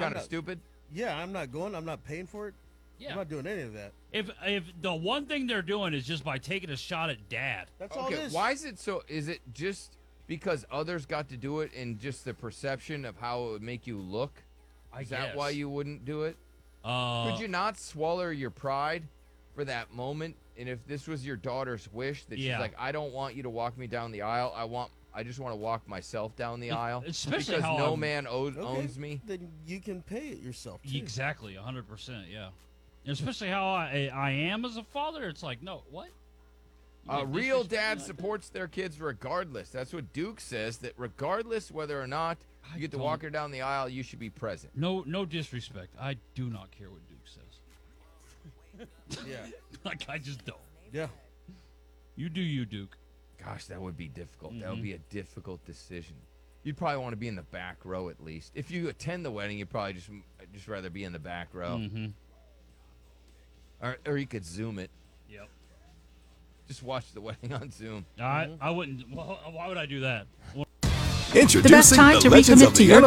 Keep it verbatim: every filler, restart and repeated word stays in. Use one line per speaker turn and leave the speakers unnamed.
kind of
not-
stupid.
Yeah, I'm not going. I'm not paying for it.
Yeah.
I'm not doing any of that.
If if the one thing they're doing is just by taking a shot at dad.
That's all it
Okay,
is.
why is it so? Is it just because others got to do it and just the perception of how it would make you look?
I
Is that why
guess.
you wouldn't do it?
Uh,
Could you not swallow your pride for that moment? And if this was your daughter's wish, that
Yeah.
she's like, I don't want you to walk me down the aisle. I want, I just want to walk myself down the aisle.
especially
because
how
no
I'm-
man owes,
Okay,
owns me.
Then you can pay it yourself. Too.
Exactly, one hundred percent, yeah. Especially how I I am as a father. It's like, no, what? You
A
like
real
disrespect me
dad
like that?
supports their kids regardless. That's what Duke says, that regardless whether or not
I
you get to
don't-
walk her down the aisle, you should be present.
No, no disrespect. I do not care what Duke says.
Yeah.
Like, I just don't.
Yeah.
You do you, Duke.
Gosh, that would be difficult. That
Mhm.
would be a difficult decision. You'd probably want to be in the back row at least. If you attend the wedding, you'd probably just just rather be in the back row.
Mm-hmm.
Or, or you could Zoom it.
Yep.
Just watch the wedding on Zoom.
I I wouldn't. Well, why would I do that?
Introducing
time
the
to
Legends
recommit
of
to
the
your